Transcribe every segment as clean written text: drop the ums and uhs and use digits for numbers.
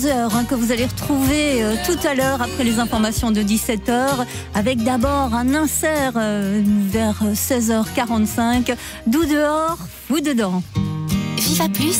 Que vous allez retrouver tout à l'heure après les informations de 17h, avec d'abord un insert vers 16h45. D'où dehors, vous dedans. Viva Plus,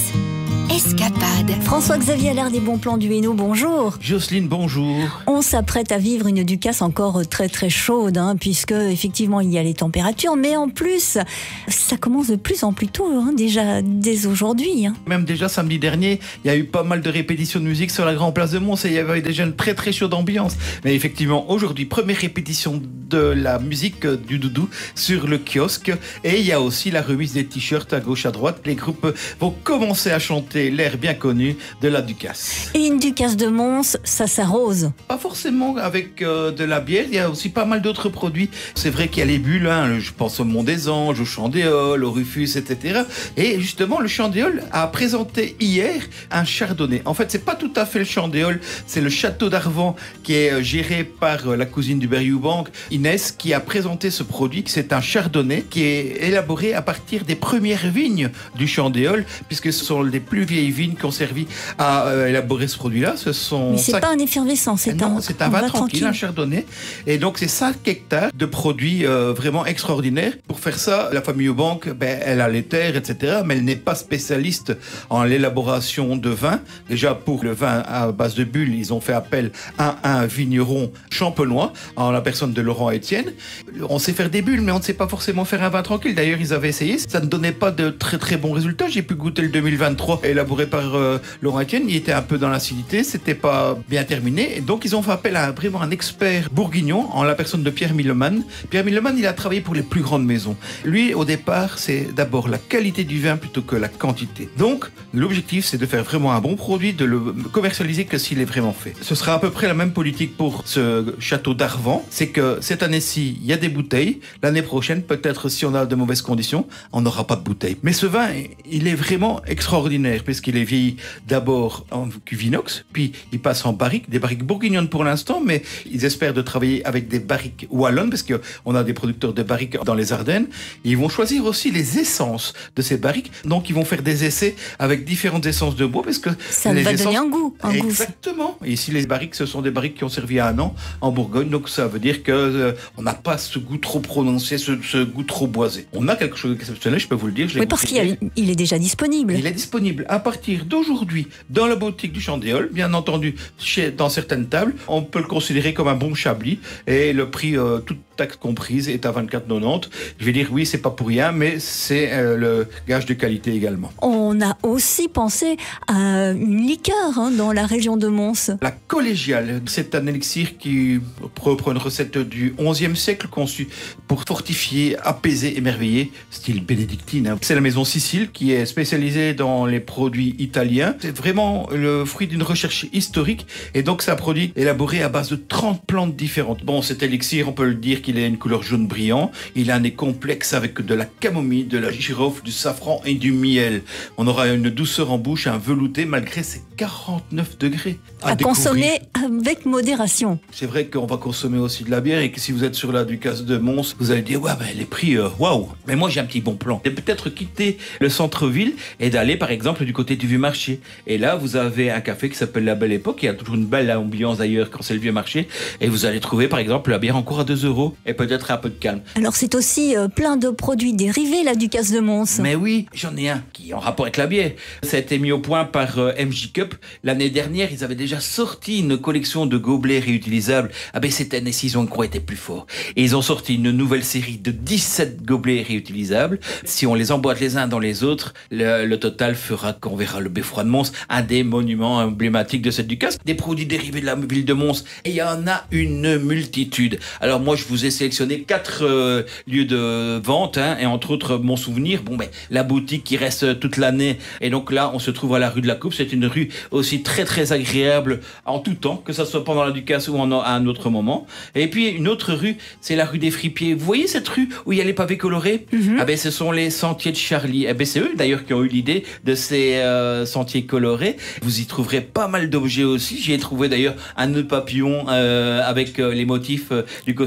escapade. François-Xavier Allard des bons plans du Hainaut, bonjour. Jocelyne, bonjour. On s'apprête à vivre une Ducasse encore très très chaude, puisque effectivement il y a les températures, mais en plus ça commence de plus en plus tôt, déjà dès aujourd'hui. Même déjà samedi dernier, il y a eu pas mal de répétitions de musique sur la grande place de Mons et il y avait déjà une très très chaude ambiance. Mais effectivement, aujourd'hui, première répétition de la musique du doudou sur le kiosque, et il y a aussi la remise des t-shirts à gauche à droite. Les groupes vont commencer à chanter l'air bien connu de la Ducasse. Et une Ducasse de Mons, ça s'arrose. Pas forcément avec de la bière, il y a aussi pas mal d'autres produits. C'est vrai qu'il y a les bulles, je pense au Mont des Anges, au Chandéol, au Rufus, etc. Et justement, le Chandéol a présenté hier un chardonnay. En fait, c'est pas tout à fait le Chandéol, c'est le château d'Arvan qui est géré par la cousine du Berrioubank, Inès, qui a présenté ce produit. C'est un chardonnay qui est élaboré à partir des premières vignes du Chandéol, puisque ce sont les plus vieilles vignes qui ont servi à élaborer ce produit-là. Mais c'est pas un effervescent, c'est un vin tranquille, un chardonnay. Et donc, c'est 5 hectares de produits vraiment extraordinaires. Pour faire ça, la famille Eubank, elle a les terres, etc., mais elle n'est pas spécialiste en l'élaboration de vin. Déjà, pour le vin à base de bulles, ils ont fait appel à un vigneron champenois, en la personne de Laurent Etienne. On sait faire des bulles, mais on ne sait pas forcément faire un vin tranquille. D'ailleurs, ils avaient essayé. Ça ne donnait pas de très très bons résultats. J'ai pu goûter le 2023 élaboré par Laurent Etienne. Il était un peu dans l'acidité. C'était pas bien terminé. Et donc, ils ont fait appel à vraiment un expert bourguignon, en la personne de Pierre Milleman. Pierre Milleman, il a travaillé pour les plus grandes maisons. Lui, au départ, c'est d'abord la qualité du vin plutôt que la quantité. Donc, l'objectif, c'est de faire vraiment un bon produit, de le commercialiser que s'il est vraiment fait. Ce sera à peu près la même politique pour ce château d'Arvan. C'est que cette année-ci, il y a des bouteilles. L'année prochaine, peut-être si on a de mauvaises conditions, on n'aura pas de bouteilles. Mais ce vin, il est vraiment extraordinaire, puisqu'il est vieilli d'abord en cuve inox, puis il passe en barrique, des barriques bourguignonnes pour l'instant, mais ils espèrent de travailler avec des barriques wallonnes, parce qu'on a des producteurs de barriques dans les Ardennes. Ils vont choisir aussi les essences de ces barriques. Donc, ils vont faire des essais avec différentes essences de bois, parce que ça va donner un goût. Exactement. Et ici, les barriques, ce sont des barriques qui ont servi à un an en Bourgogne. Donc, ça veut dire que on n'a pas ce goût trop prononcé, ce goût trop boisé. On a quelque chose d'exceptionnel, je peux vous le dire. Oui, parce qu'il est déjà disponible. Il est disponible à partir d'aujourd'hui dans la boutique du Chandéol. Bien entendu, dans certaines tables, on peut le considérer comme un bon chablis. Et le prix, toute taxe comprise, est à 24,90. Je vais dire oui, c'est pas pour rien, mais c'est le gage de qualité également. On a aussi pensé à une liqueur dans la région de Mons. La collégiale, c'est un élixir qui reprend une recette du XIe siècle, conçu pour fortifier, apaiser, émerveiller, style bénédictine. C'est la maison Sicile qui est spécialisée dans les produits italiens. C'est vraiment le fruit d'une recherche historique, et donc c'est un produit élaboré à base de 30 plantes différentes. Bon, cet élixir, on peut le dire qu'il a une couleur jaune brillant. Il a un nez complexe avec de la camomille, de la girofle, du safran et du miel. On aura une douceur en bouche, un velouté malgré ses 49 degrés. À consommer avec modération. C'est vrai qu'on va consommer aussi de la bière, et que si vous êtes sur la Ducasse de Mons, vous allez dire les prix, waouh. Mais moi j'ai un petit bon plan. C'est peut-être quitter le centre-ville et d'aller par exemple du côté du Vieux Marché. Et là vous avez un café qui s'appelle La Belle Époque. Il y a toujours une belle ambiance d'ailleurs quand c'est le Vieux Marché. Et vous allez trouver par exemple la bière encore à 2 € et peut-être un peu de calme. Alors c'est aussi plein de produits dérivés la Ducasse de Mons. Mais oui, j'en ai un qui est en rapport avec la bière. Ça a été mis au point par MJ Cup. L'année dernière, ils avaient déjà sorti une collection de gobelets réutilisables. Cette année-ci, ils ont été plus forts. Et ils ont sorti une nouvelle série de 17 gobelets réutilisables. Si on les emboîte les uns dans les autres, le total fera qu'on verra le Beffroi de Mons, un des monuments emblématiques de cette Ducasse. Des produits dérivés de la ville de Mons. Et il y en a une multitude. Alors moi, je vous ai sélectionné 4 lieux de vente, et entre autres, mon souvenir, la boutique qui reste toute l'année. Et donc là, on se trouve à la rue de la Coupe. C'est une rue aussi très très agréable en tout temps, que ça soit pendant la Ducasse ou à un autre moment. Et puis une autre rue, c'est la rue des Fripiers. Vous voyez cette rue où il y a les pavés colorés? Ce sont les sentiers de Charlie. C'est eux d'ailleurs qui ont eu l'idée de ces sentiers colorés. Vous y trouverez pas mal d'objets aussi. J'y ai trouvé d'ailleurs un nœud papillon avec les motifs du costume du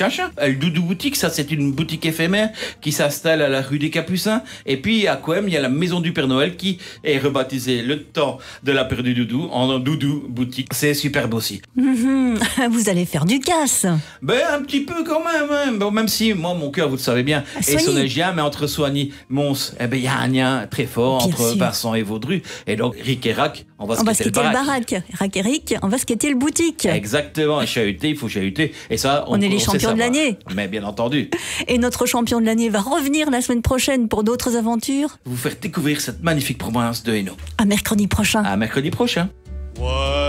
Chachin. Le Doudou Boutique, ça c'est une boutique éphémère qui s'installe à la rue des Capucins. Et puis à Coëm, il y a la maison du Père Noël qui est rebaptisée le temps de la Père du Doudou en Doudou Boutique. C'est superbe aussi. Vous allez faire du casse. Ben un petit peu quand même. Hein. Bon, même si moi mon cœur, vous le savez bien, est sonégien, mais entre Soigny, Mons, eh ben il y a un lien très fort Bien entre sûr. Vincent et Vaudru. Et donc Rick et Rack, on va On va skater le skater le baraque. baraque. Rack et Rick, on va skater le boutique. Exactement, chahuter, il faut chahuter. Et ça, On est les sait champions de savoir. l'année. Mais bien entendu, Et notre champion de l'année va revenir la semaine prochaine pour d'autres aventures. vous faire découvrir cette magnifique province de Hainaut. À mercredi prochain. À mercredi prochain. Ouais.